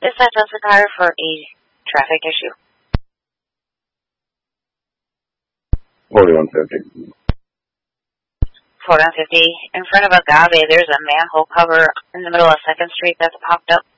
Dispatch us a car for a traffic issue. 4150. 4150. In front of Agave, there's a manhole cover in the middle of 2nd Street that's popped up.